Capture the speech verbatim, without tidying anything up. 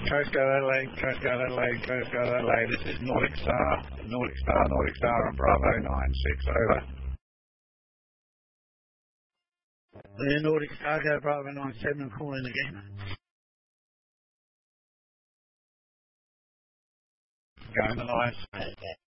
Coast Guard Adelaide, Coast Guard Adelaide, Coast Guard Adelaide. This is Nordic Star, Nordic Star, Nordic Star on Bravo nine six, over. The Nordic Star, go Bravo nine seven, call in again. Going the line.